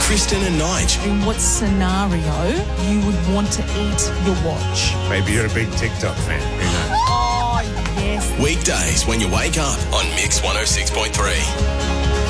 Kristen and Nige. In what scenario you would want to eat your watch? Maybe you're a big TikTok fan. Who knows? Oh, yes. Weekdays when you wake up on Mix 106.3.